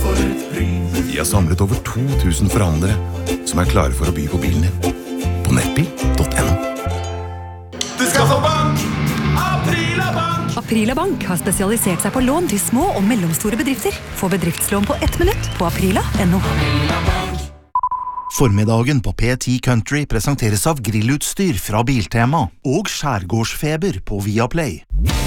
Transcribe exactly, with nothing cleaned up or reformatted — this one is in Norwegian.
De har samlet over to tusen forhandlere som er klare for å by på bilen din. På nettbil punktum no. Du skal få bank! Aprila Bank! Aprila Bank har spesialisert seg på lån til små og mellomstore bedrifter. Få bedriftslån på ett minutt på aprila punktum no. Formiddagen på P ti Country presenteres av grillutstyr fra Biltema og Skjærgårdsfeber på Viaplay.